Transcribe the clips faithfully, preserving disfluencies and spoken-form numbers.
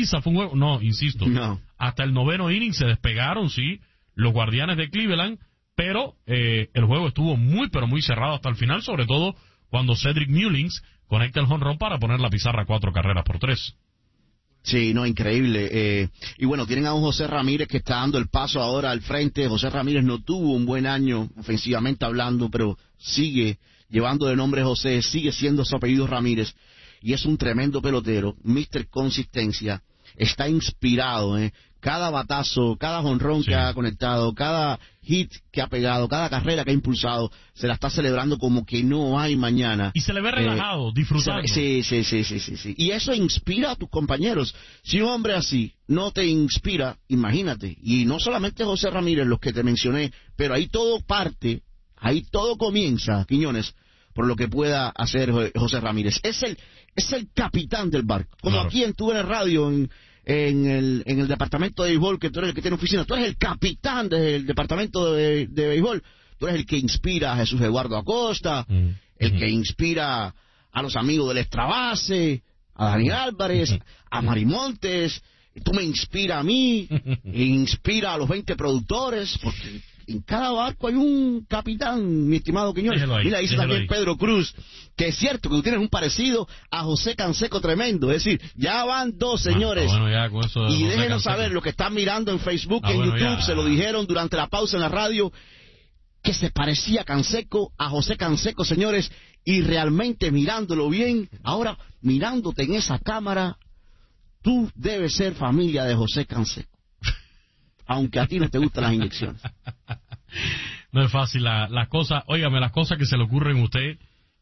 paliza, fue un juego, no, insisto, no. Hasta el noveno inning se despegaron, sí, los Guardianes de Cleveland, pero eh, el juego estuvo muy, pero muy cerrado hasta el final, sobre todo cuando Cedric Mullins conecta el jonrón para poner la pizarra cuatro carreras por tres. Sí, no, increíble. Eh, y bueno, tienen a un José Ramírez que está dando el paso ahora al frente. José Ramírez no tuvo un buen año ofensivamente hablando, pero sigue llevando de nombre José, sigue siendo su apellido Ramírez, y es un tremendo pelotero, míster Consistencia, está inspirado, ¿eh? Cada batazo, cada jonrón sí. que ha conectado, cada hit que ha pegado, cada carrera que ha impulsado, se la está celebrando como que no hay mañana. Y se le ve relajado, eh, disfrutando. Sí, sí, sí, sí, sí, sí. Y eso inspira a tus compañeros. Si un hombre así no te inspira, imagínate. Y no solamente José Ramírez, los que te mencioné, pero ahí todo parte, ahí todo comienza, Quiñones, por lo que pueda hacer José Ramírez. Es el, es el capitán del barco. Como claro. Aquí en tu en el radio, en... En el, en el departamento de béisbol, que tú eres el que tiene oficina, tú eres el capitán del departamento de, de béisbol, tú eres el que inspira a Jesús Eduardo Acosta, mm. el mm. que inspira a los amigos del extrabase, a Daniel Álvarez, a Marimontes, tú me inspiras a mí, e inspira a los veinte productores, porque en cada barco hay un capitán, mi estimado Quiñones. Ahí, Mira, dice también ahí. Pedro Cruz, que es cierto que tú tienes un parecido a José Canseco tremendo. Es decir, ya van dos, señores. Ah, bueno, ya, con eso de y José déjenos Canseco. saber, lo que están mirando en Facebook, Ah, en bueno, YouTube, ya. se lo dijeron durante la pausa en la radio, que se parecía Canseco a José Canseco, señores, y realmente mirándolo bien, ahora mirándote en esa cámara, tú debes ser familia de José Canseco. Aunque a ti no te gustan las inyecciones. No es fácil, las la cosas, óigame, las cosas que se le ocurren a usted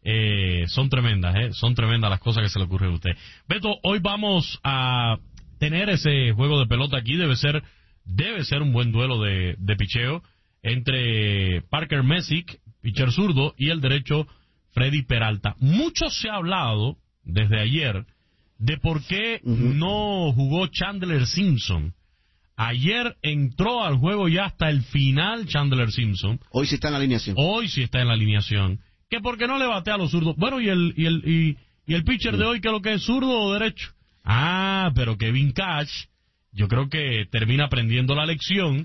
eh, son tremendas, eh, son tremendas las cosas que se le ocurren a usted. Beto, hoy vamos a tener ese juego de pelota aquí, debe ser, debe ser un buen duelo de, de picheo entre Parker Messick, pitcher zurdo, y el derecho Freddy Peralta. Mucho se ha hablado desde ayer de por qué uh-huh. no jugó Chandler Simpson. Ayer entró al juego ya hasta el final Chandler Simpson. Hoy sí está en la alineación. Hoy sí está en la alineación. ¿Que por qué no le batea a los zurdos? Bueno, ¿y el y el y, y el pitcher sí. de hoy qué es lo que es, zurdo o derecho? Ah, pero Kevin Cash, yo creo que termina aprendiendo la lección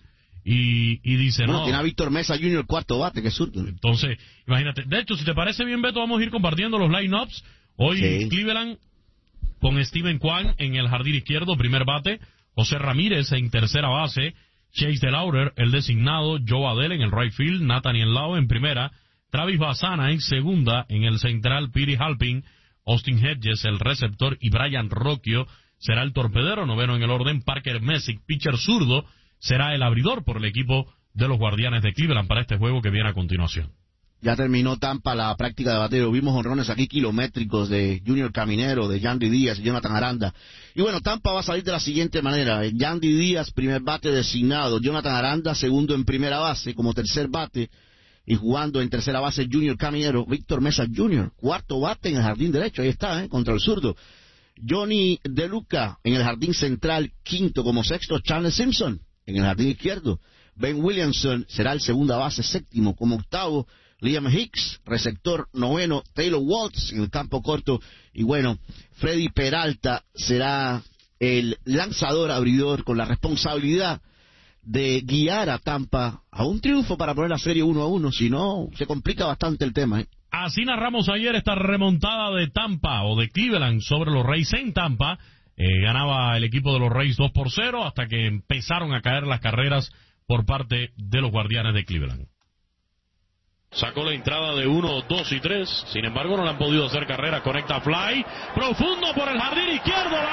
y, y dice bueno, no. Tiene a Víctor Mesa junior cuarto bate, que es zurdo. Entonces, imagínate. De hecho, si te parece bien, Beto, vamos a ir compartiendo los line-ups. Hoy sí. Cleveland con Steven Kwan en el jardín izquierdo, primer bate. José Ramírez en tercera base, Chase DeLauder, el designado, Joe Adell en el right field, Nathaniel Lau en primera, Travis Bassana en segunda, en el central, Petey Halpin, Austin Hedges, el receptor, y Brian Rocchio será el torpedero, noveno en el orden, Parker Messick, pitcher zurdo, será el abridor por el equipo de los Guardianes de Cleveland para este juego que viene a continuación. Ya terminó Tampa la práctica de bateo. Vimos honrones aquí kilométricos de Junior Caminero, de Yandy Díaz y Jonathan Aranda. Y bueno, Tampa va a salir de la siguiente manera. Yandy Díaz, primer bate designado. Jonathan Aranda, segundo en primera base, como tercer bate. Y jugando en tercera base, Junior Caminero. Víctor Mesa junior, cuarto bate en el jardín derecho. Ahí está, ¿eh? Contra el zurdo. Johnny De Luca en el jardín central, quinto como sexto. Chandler Simpson en el jardín izquierdo. Ben Williamson será el segunda base, séptimo como octavo. Liam Hicks, receptor noveno, Taylor Watts en el campo corto, y bueno, Freddy Peralta será el lanzador abridor con la responsabilidad de guiar a Tampa a un triunfo para poner la serie uno a uno, si no, se complica bastante el tema, ¿eh? Así narramos ayer esta remontada de Tampa, o de Cleveland, sobre los Rays en Tampa. Eh, ganaba el equipo de los Rays dos por cero, hasta que empezaron a caer las carreras por parte de los Guardianes de Cleveland. Sacó la entrada de uno, dos y tres. Sin embargo, no le han podido hacer carrera. Conecta fly. Profundo por el jardín izquierdo. La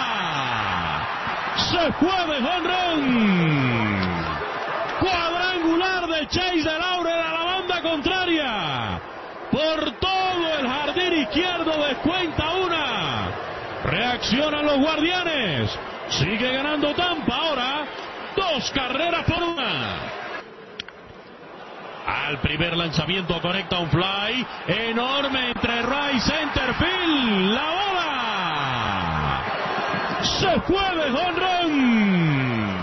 bola. Se fue de jonrón. Cuadrangular de Chase DeLauder a la banda contraria. Por todo el jardín izquierdo descuenta una. Reaccionan los Guardianes. Sigue ganando Tampa ahora. Dos carreras por una. Al primer lanzamiento conecta un fly enorme entre right center field. La bola se fue de jonrón.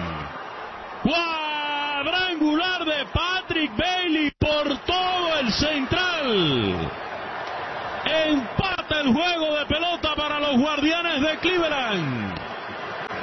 Cuadrangular de Patrick Bailey por todo el central. Empata el juego de pelota para los Guardianes de Cleveland.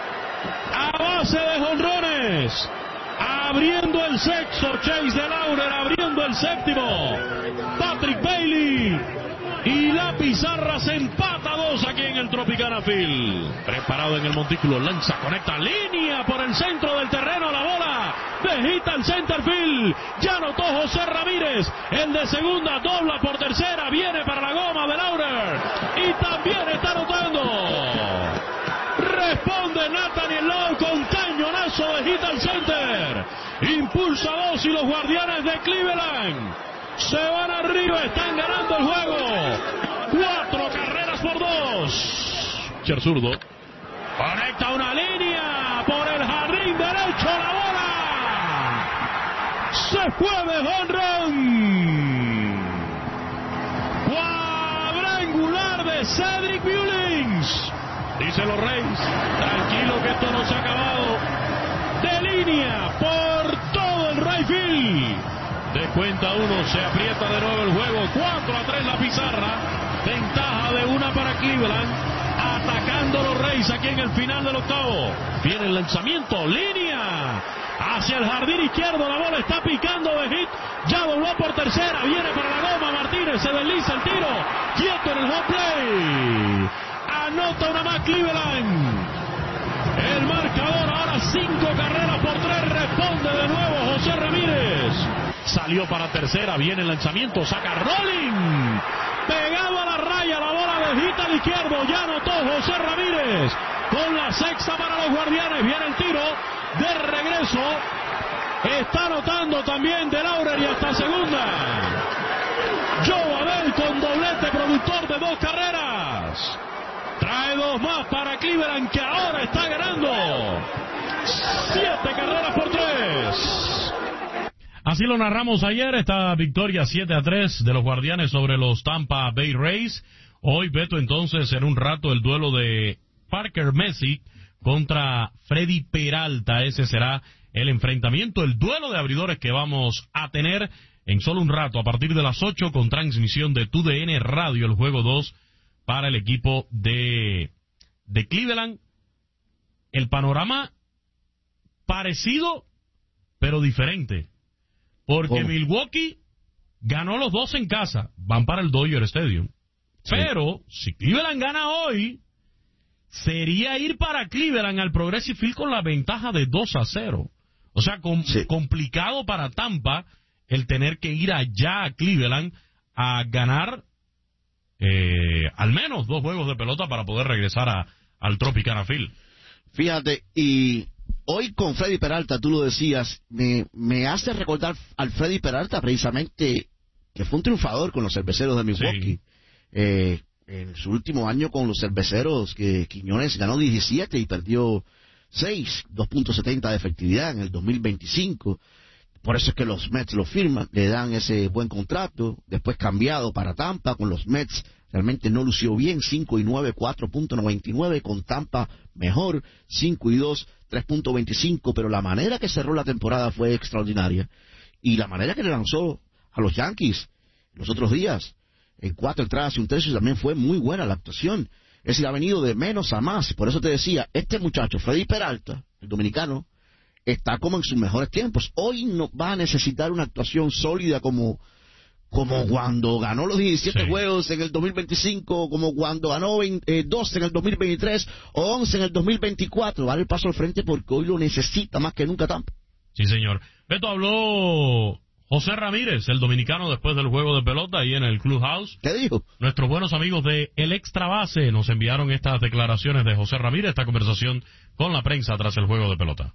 base de jonrones. Abriendo el sexto, Chase DeLaurer, abriendo el séptimo, Patrick Bailey. Y la pizarra se empata a dos aquí en el Tropicana Field. Preparado en el montículo, lanza, conecta, línea por el centro del terreno, la bola dejita el center field. Ya anotó José Ramírez, el de segunda, dobla por tercera, viene para la goma de Laurer. Y también está anotando. Responde Nathaniel Lowe con cañonazo de hit al center. Impulsa dos y los Guardianes de Cleveland se van arriba, están ganando el juego. Cuatro carreras por dos. Cher zurdo. Conecta una línea por el jardín derecho, la bola. Se fue de home run. Cuadrangular de Cedric Mullins. Dicen los Reyes, tranquilo que esto no se ha acabado. De línea por todo el right field. De cuenta uno, se aprieta de nuevo el juego. cuatro a tres la pizarra. Ventaja de una para Cleveland. Atacando los Reyes aquí en el final del octavo. Viene el lanzamiento, línea hacia el jardín izquierdo. La bola está picando de hit. Ya dobló por tercera. Viene para la goma. Martínez se desliza el tiro. Quieto en el home play. Anota una más Cleveland. El marcador ahora cinco carreras por tres. Responde de nuevo José Ramírez. Salió para tercera. Viene el lanzamiento. Saca Rolling. Pegado a la raya. La bola de hit al izquierdo. Ya anotó José Ramírez. Con la sexta para los Guardianes. Viene el tiro de regreso. Está anotando también DeLaurer y hasta segunda. Joe Abel con doblete, productor de dos carreras. Trae dos más para Cleveland, que ahora está ganando. Siete carreras por tres. Así lo narramos ayer, esta victoria siete a tres de los Guardianes sobre los Tampa Bay Rays. Hoy, Beto, entonces, en un rato el duelo de Parker Messick contra Freddy Peralta. Ese será el enfrentamiento, el duelo de abridores que vamos a tener en solo un rato, a partir de las ocho, con transmisión de T U D N Radio, el juego dos para el equipo de, de Cleveland. El panorama parecido, pero diferente. Porque ¿Cómo? Milwaukee ganó los dos en casa, van para el Dodger Stadium. Sí. Pero, si Cleveland gana hoy, sería ir para Cleveland al Progressive Field con la ventaja de dos a cero. O sea, com- sí. complicado para Tampa el tener que ir allá a Cleveland a ganar eh, al menos dos juegos de pelota para poder regresar a, al Tropicana Field. Fíjate, y hoy con Freddy Peralta, tú lo decías, me, me hace recordar al Freddy Peralta precisamente, que fue un triunfador con los Cerveceros de Milwaukee. Sí. Eh, en su último año con los Cerveceros, que Quiñones ganó diecisiete y perdió seis, dos punto setenta de efectividad en el dos mil veinticinco. Por eso es que los Mets lo firman, le dan ese buen contrato, después cambiado para Tampa con los Mets. Realmente no lució bien, cinco y nueve, cuatro punto noventa y nueve, con Tampa mejor, cinco y dos, tres punto veinticinco, pero la manera que cerró la temporada fue extraordinaria. Y la manera que le lanzó a los Yankees los otros días, en cuatro entradas y un tercio, también fue muy buena la actuación. Es decir, ha venido de menos a más. Por eso te decía, este muchacho, Freddy Peralta, el dominicano, está como en sus mejores tiempos. Hoy no va a necesitar una actuación sólida como, como cuando ganó los diecisiete sí. juegos en el dos mil veinticinco, como cuando ganó veinte, eh, doce en el dos mil veintitrés o once en el dos mil veinticuatro. Va a dar el paso al frente porque hoy lo necesita más que nunca Tampa. Sí, señor. Beto, habló José Ramírez, el dominicano, después del juego de pelota ahí en el Clubhouse. ¿Qué dijo? Nuestros buenos amigos de El Extra Base nos enviaron estas declaraciones de José Ramírez, esta conversación con la prensa tras el juego de pelota.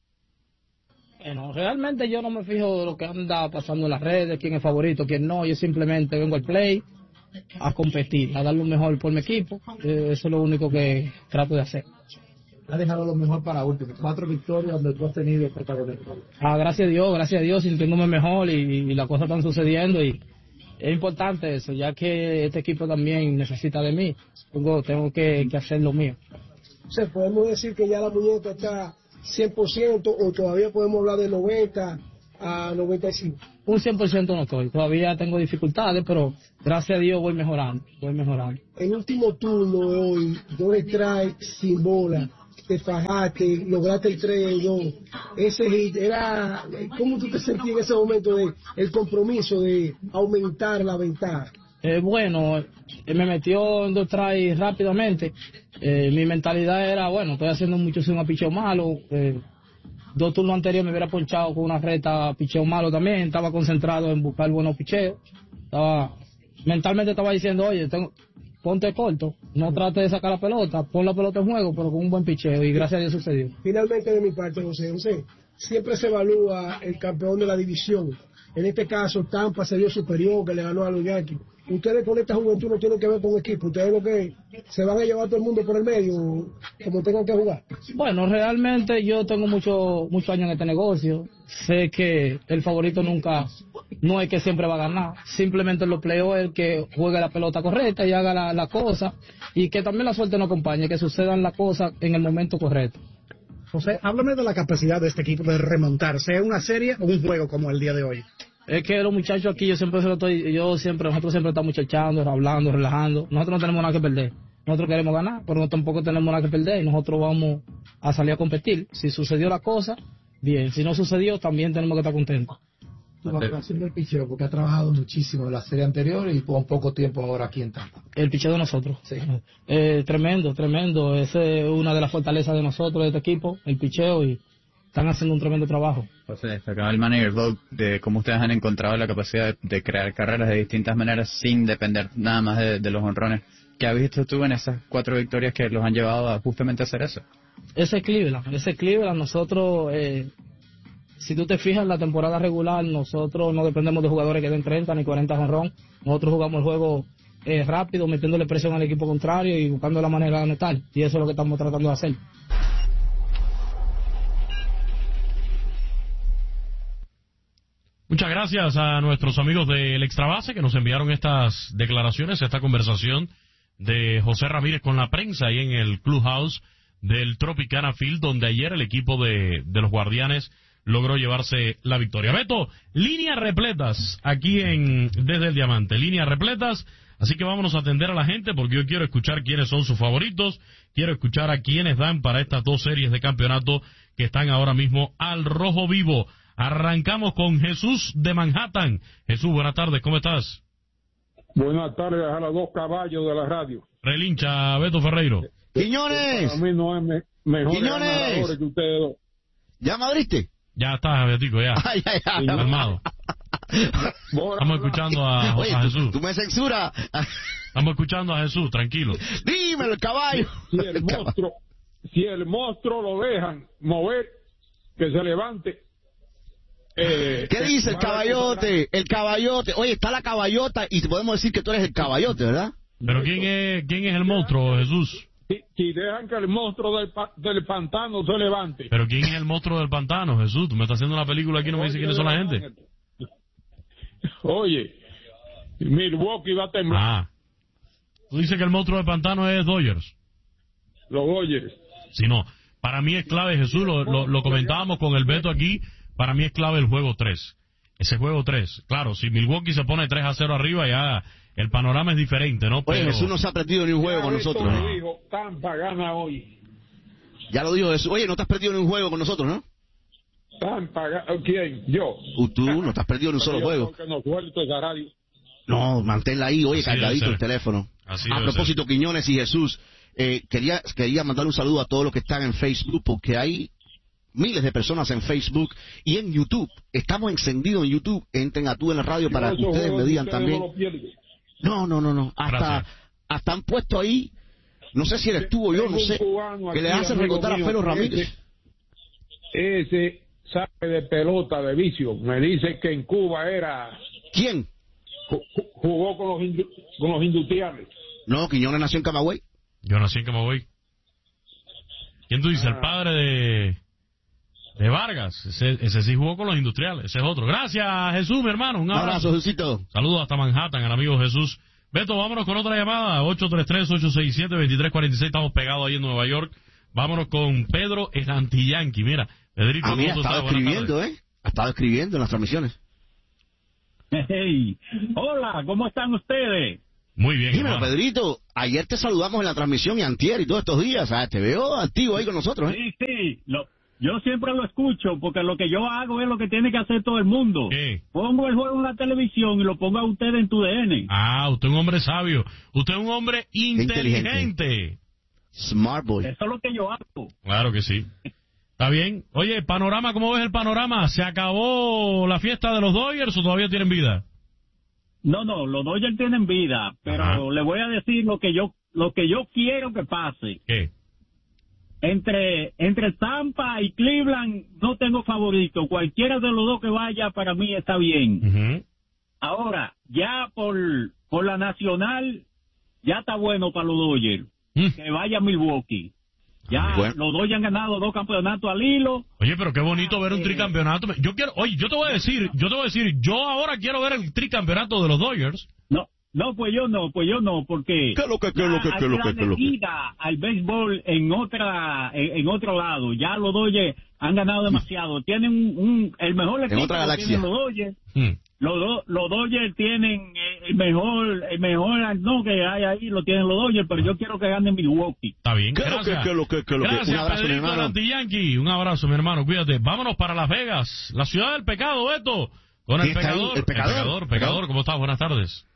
Bueno, realmente yo no me fijo de lo que anda pasando en las redes, quién es favorito, quién no. Yo simplemente vengo al play a competir, a dar lo mejor por mi equipo. Eh, eso es lo único que trato de hacer. Ha dejado lo mejor para último. Cuatro victorias donde tú has tenido protagonismo. Ah, gracias a Dios, gracias a Dios, sintiéndome mejor y, y las cosas están sucediendo. Y es importante eso, ya que este equipo también necesita de mí. Tengo, tengo que, que hacer lo mío. O sea, podemos decir que ya la muñeca está cien por ciento o todavía podemos hablar de noventa a noventa y cinco. Un cien por ciento no estoy, todavía tengo dificultades, pero gracias a Dios voy mejorando, voy mejorando. El último turno de hoy, dos strikes sin bola, te fajaste, lograste el tres dos, ese hit, era, ¿cómo tú te sentías en ese momento de el compromiso de aumentar la ventaja? Eh, bueno, eh, me metió en dos tries rápidamente. Eh, mi mentalidad era, bueno, estoy haciendo mucho swing a picheo malo. Eh, dos turnos anteriores me hubiera ponchado con una recta a picheo malo también. Estaba concentrado en buscar buenos picheos. Estaba, mentalmente estaba diciendo, oye, tengo, ponte corto, no trate de sacar la pelota, pon la pelota en juego, pero con un buen picheo. Y gracias a Dios sucedió. Finalmente, de mi parte, José, José, siempre se evalúa el campeón de la división. En este caso, Tampa se dio superior, que le ganó a los Yankees. Ustedes con esta juventud no tienen que ver con equipo. Ustedes lo que se van a llevar todo el mundo por el medio, como tengan que jugar. Bueno, realmente yo tengo mucho, muchos años en este negocio. Sé que el favorito nunca, no es que siempre va a ganar. Simplemente en los playoffs es el que juegue la pelota correcta y haga la, la cosa. Y que también la suerte no acompañe, que sucedan las cosas en el momento correcto. José, háblame de la capacidad de este equipo de remontar, sea una serie o un juego como el día de hoy. Es que los muchachos aquí, yo siempre se lo estoy, yo siempre, nosotros siempre estamos muchachando, hablando, relajando. Nosotros no tenemos nada que perder. Nosotros queremos ganar, pero no, tampoco tenemos nada que perder. Nosotros vamos a salir a competir. Si sucedió la cosa, bien. Si no sucedió, también tenemos que estar contentos. Tu valoración del picheo, porque ha trabajado muchísimo en la serie anterior y con poco tiempo ahora aquí en Tampa. El picheo de nosotros. Sí. Eh, tremendo, tremendo. Esa es una de las fortalezas de nosotros, de este equipo, el picheo, y están haciendo un tremendo trabajo. José, destacaba el manager Vogt de cómo ustedes han encontrado la capacidad de, de crear carreras de distintas maneras sin depender nada más de, de los honrones. ¿Qué has visto tú en esas cuatro victorias que los han llevado a justamente hacer eso? Ese es Cleveland, ese es Cleveland. Nosotros, eh, si tú te fijas en la temporada regular, nosotros no dependemos de jugadores que den treinta ni cuarenta honrón. Nosotros jugamos el juego eh, rápido, metiéndole presión al equipo contrario y buscando la manera de anotar. Y eso es lo que estamos tratando de hacer. Muchas gracias a nuestros amigos del Extrabase que nos enviaron estas declaraciones, esta conversación de José Ramírez con la prensa ahí en el Clubhouse del Tropicana Field, donde ayer el equipo de, de los Guardianes logró llevarse la victoria. Beto, líneas repletas aquí en Desde el Diamante, líneas repletas, así que vámonos a atender a la gente porque yo quiero escuchar quiénes son sus favoritos, quiero escuchar a quiénes dan para estas dos series de campeonato que están ahora mismo al rojo vivo. Arrancamos con Jesús de Manhattan. Jesús, buenas tardes, ¿cómo estás? Buenas tardes a los dos caballos de la radio. Relincha, Beto Ferreiro. ¡Quiñones! A mí no es me, mejor ¡Quiñones! que ustedes dos. ¿Ya me abriste? Ya está, Betico, ya. Ay, ay, ay. Armado. Estamos escuchando a, Oye, a tú, Jesús. tú me censuras. Estamos escuchando a Jesús, tranquilo. Dímelo, el caballo. Si el monstruo, si el monstruo lo dejan mover, que se levante. Eh, ¿Qué dice el caballote? El caballote. Oye, está la caballota y te podemos decir que tú eres el caballote, ¿verdad? Pero ¿quién es quién es el monstruo, Jesús? Si, si dejan que el monstruo del, pa, del pantano se levante. Pero ¿quién es el monstruo del pantano, Jesús? Tú me estás haciendo una película aquí y no me dices quiénes son la gente. Oye, Milwaukee va a temblar. Ah. Tú dices que el monstruo del pantano es Dodgers. Los Dodgers. Si no, para mí es clave, Jesús, lo, lo, lo comentábamos con el Beto aquí, para mí es clave el juego tres. Ese juego tres. Claro, si Milwaukee se pone tres a cero arriba, ya el panorama es diferente, ¿no? Oye, Pero... Jesús no se ha perdido ni un juego con nosotros. Lo ¿no? dijo, Tampa gana hoy. Ya lo dijo Jesús. Oye, no te has perdido ni un juego con nosotros, ¿no? Tampa gana. ¿Quién? Yo. Uh, Tú no te has perdido ni un solo Yo juego. creo que no suelto esa radio. No, manténla ahí, oye, Así debe cargadito ser. el teléfono. Así A debe propósito, ser. Quiñones y Jesús, eh, quería quería mandar un saludo a todos los que están en Facebook, porque hay miles de personas en Facebook y en YouTube. Estamos encendidos en YouTube. Entren a Tú en la Radio para que Yo, ustedes esos me digan juegos también. no los pierdo. No, no, no, no. Hasta, Gracias. hasta han puesto ahí, no sé si eres tú o yo, Tengo no un sé, cubano que le aquí, hacen amigo recordar a mío, Felo ese- Ramírez. Ese sabe de pelota, de vicio. Me dice que en Cuba era... ¿Quién? ju- ju- Jugó con los, indu- con los industriales. No, Quiñones nació en Camagüey. Yo nací en Camagüey. ¿Quién tú dices? El padre de... de Vargas. Ese, ese sí jugó con los industriales. Ese es otro. Gracias, Jesús, mi hermano. Un Un abrazo. abrazo, Jesucito. Saludos hasta Manhattan al amigo Jesús. Beto, vámonos con otra llamada. ocho tres tres, ocho seis siete, dos tres cuatro seis. Estamos pegados ahí en Nueva York. Vámonos con Pedro el Antillanqui. Mira, Pedrito, Ah, mira, ha ¿cómo tú estado estás? Buenas escribiendo, tardes. ¿eh? Ha estado escribiendo en las transmisiones. Hey, hola, ¿cómo están ustedes? Muy bien. Dímelo, hermano. Pedrito, ayer te saludamos en la transmisión y antier y todos estos días, ¿sabes? Te veo activo ahí con nosotros, ¿eh? Sí, sí, lo, yo siempre lo escucho, porque lo que yo hago es lo que tiene que hacer todo el mundo. ¿Qué? Pongo el juego en la televisión y lo pongo a usted en tu D N. Ah, usted es un hombre sabio. Usted es un hombre inteligente. Inteligente. Smart boy. Eso es lo que yo hago. Claro que sí. Está bien. Oye, panorama, ¿cómo ves el panorama? ¿Se acabó la fiesta de los Dodgers o todavía tienen vida? No, no, los Dodgers tienen vida, pero Ajá. le voy a decir lo que yo lo que yo quiero que pase. ¿Qué? Entre entre Tampa y Cleveland no tengo favorito. Cualquiera de los dos que vaya para mí está bien. Uh-huh. Ahora, ya por por la nacional, ya está bueno para los Dodgers. Mm. Que vaya a Milwaukee. Ya Bueno. los Dodgers han ganado dos campeonatos al hilo. Oye, pero qué bonito ver un Eh. tricampeonato. Yo quiero, oye, yo te voy a decir, yo te voy a decir, yo ahora quiero ver el tricampeonato de los Dodgers. No, no, pues yo no, pues yo no, porque ¿Qué es lo que, qué es lo que, ya qué es lo que, hay qué es lo que? vida al béisbol en otra, en, en otro lado. Ya los Dodgers han ganado demasiado. Tienen un, un- el mejor equipo otra lo galaxia. tienen los Dodgers. Hmm. Los, do- los Dodgers tienen eh, el mejor, el mejor no que hay ahí lo tienen los Dodgers, pero yo quiero que gane Milwaukee. Está bien, ¿Qué es lo que, gracias. qué es lo que, qué es lo que? Gracias, Un abrazo, mi Pedrito, el hermano. anti-yankee. Un abrazo, mi hermano, cuídate. Vámonos para Las Vegas, la ciudad del pecado, Beto. Con el ¿Quién está ahí? pecador. El pecador. pecador, pecador, ¿cómo estás? Buenas tardes.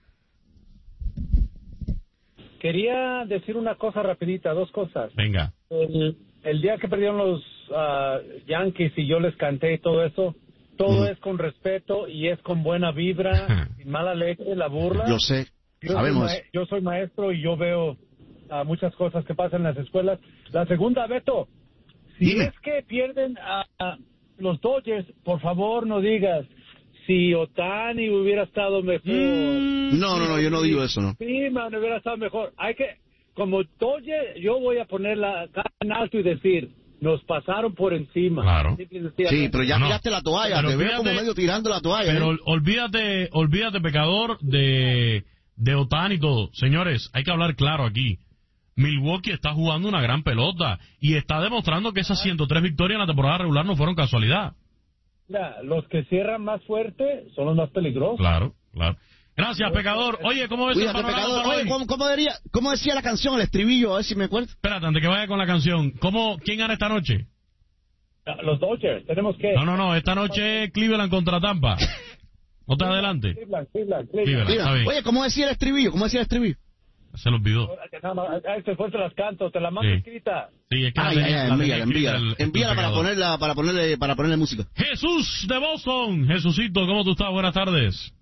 Quería decir una cosa rapidita, dos cosas. Venga. El, el día que perdieron los ah, Yankees y yo les canté y todo eso, todo Mm. es con respeto y es con buena vibra, sin mala leche, la burla. Yo sé, Yo sabemos. soy, ma- yo soy maestro y yo veo ah, muchas cosas que pasan en las escuelas. La segunda, Beto, si Dime. es que pierden a, a los Dodgers, por favor no digas si Otani hubiera estado mejor. No, no, no, yo no digo eso, no. Sí, man, hubiera estado mejor. Hay que, como Dodger, yo voy a poner la cara en alto y decir, nos pasaron por encima. Claro. Simple y Sí, sencillamente. pero ya No, no. tiraste la toalla, Pero te veo fíjate- como medio tirando la toalla. Pero ¿eh? olvídate, olvídate, pecador, de, de Otani y todo. Señores, hay que hablar claro aquí. Milwaukee está jugando una gran pelota y está demostrando que esas ciento tres victorias en la temporada regular no fueron casualidad. Mira, los que cierran más fuerte son los más peligrosos. Claro, claro. Gracias, pecador. Oye, ¿cómo ves el Cuídate, panorama pecador. para Oye, hoy? ¿cómo, cómo, diría- cómo decía la canción, el estribillo? A ver si me acuerdo. Espérate, antes que vaya con la canción. ¿Cómo, ¿Quién gana esta noche? Los Dodgers, tenemos que... No, no, no. Esta noche es Cleveland contra Tampa. No te adelante. Cleveland, Cleveland, Cleveland. Cleveland. Está Mira, bien. oye, ¿cómo decía el estribillo? ¿Cómo decía el estribillo? Se lo olvidó. Que nada más- a este fuerte las canto, te la mando Sí. escrita. Sí, es que la Ay, tenía- ay, ay, la tenía envíala, escrita envíala. el- el Envíala para pecador. ponerla, para ponerle, para ponerle música. Jesús de Boston. Jesucito, ¿cómo tú estás? Buenas tardes.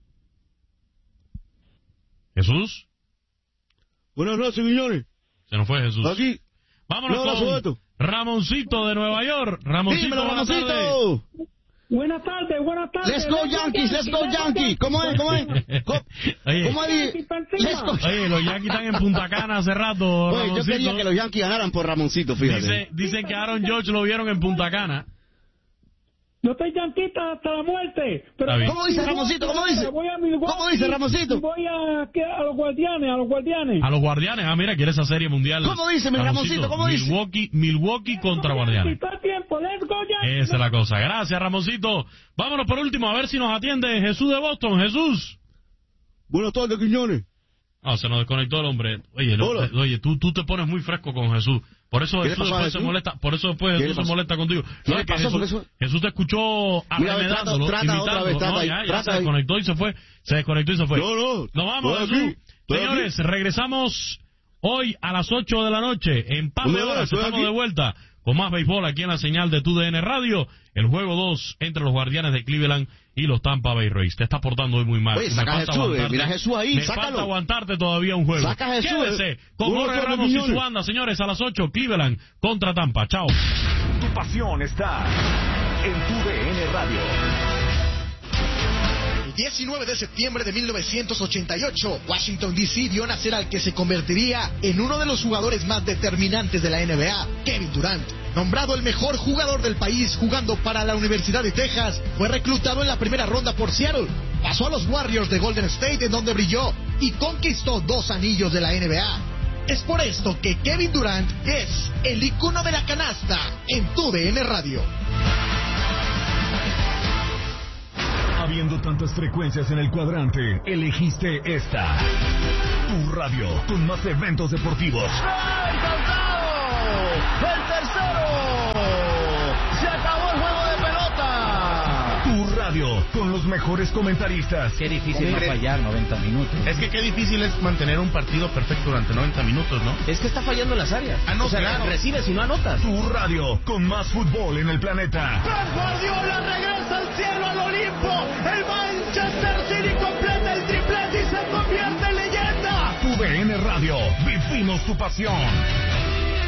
Jesús. Buenas noches, señores. Se nos fue Jesús. Aquí. Vámonos Un abrazo, con Beto. Ramoncito de Nueva York. Ramoncito, Dímelo, buenas tardes. Ramoncito. Buenas tardes, buenas tardes. Let's go Yankees, let's go Yankees. ¿Cómo es? ¿Cómo es? ¿Cómo, Oye, ¿cómo es? Let's go. oye, los Yankees están en Punta Cana hace rato, Oye, yo Ramoncito. quería que los Yankees ganaran por Ramoncito, fíjate. Dice- dicen que Aaron George lo vieron en Punta Cana. Yo estoy yanquita hasta la muerte. Pero Está bien. ¿Cómo dice Ramoncito? ¿Cómo dice? Voy a Milwaukee ¿Cómo dice Ramoncito? y Voy a, ¿qué? a los guardianes, a los guardianes. A los Guardianes. Ah, mira, quiere esa serie mundial. ¿Cómo dice, mi Ramoncito? ¿Cómo dice? Milwaukee, Milwaukee contra Guardianes. Todo el tiempo, let's go Yankees. Esa es la cosa. Gracias, Ramoncito. Vámonos por último a ver si nos atiende Jesús de Boston. Jesús. Buenas tardes, Quiñones. Ah, se nos desconectó el hombre. Oye, lo- Hola. oye, tú, tú te pones muy fresco con Jesús. Por eso ¿Qué le Jesús pasó a después se Jesús? molesta. Por eso después ¿Qué Jesús le se pasó? molesta contigo. ¿Qué No, le es que pasó? ¿Por Jesús, qué Jesús te escuchó Mira, arremedándolo, trata- trata imitándolo. otra vez, trata No, ahí, ya, ya trata se ahí. desconectó y se fue. Se desconectó y se fue. No, no. Nos vamos, Estoy Jesús. aquí, estoy Señores, regresamos hoy a las ocho de la noche. En par de No, horas estoy estamos aquí. de vuelta con más béisbol aquí en la señal de tu D N Radio. El juego dos entre los Guardianes de Cleveland y los Tampa Bay Rays. Te estás portando hoy muy mal. Oye, Me saca a falta Jesús, aguantarte. mira a Jesús ahí, Me sácalo. falta aguantarte todavía un juego. Saca a Jesús, Quédese eh. con Uno Jorge solo, Ramos y Quiñones. su banda, señores, a las ocho, Cleveland contra Tampa. Chao. Tu pasión está en tu D N Radio. El diecinueve de septiembre de mil novecientos ochenta y ocho, Washington D C vio nacer al que se convertiría en uno de los jugadores más determinantes de la N B A, Kevin Durant. Nombrado el mejor jugador del país jugando para la Universidad de Texas, fue reclutado en la primera ronda por Seattle. Pasó a los Warriors de Golden State, en donde brilló y conquistó dos anillos de la N B A. Es por esto que Kevin Durant es el icono de la canasta en tu D N Radio. Habiendo tantas frecuencias en el cuadrante, elegiste esta. Tu radio con más eventos deportivos. ¡Ay, Falcao! ¡El tercero! ¡Se acabó el juego de pelota! Tu radio con los mejores comentaristas. Qué difícil no fallar noventa minutos. Es que qué difícil es mantener un partido perfecto durante noventa minutos, ¿no? Es que está fallando en las áreas. Ah, no, o sea, claro. recibes y no anotas. Tu radio con más fútbol en el planeta. Pep Guardiola regresa al cielo, al Olimpo. El Manchester City completa el triplete y se convierte en leyenda. Tu D N Radio, vivimos tu pasión.